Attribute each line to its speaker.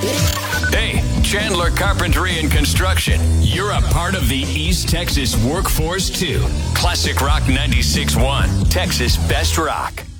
Speaker 1: Hey, Chandler Carpentry and Construction. You're a part of the East Texas workforce too. Classic Rock 96.1, Texas Best Rock.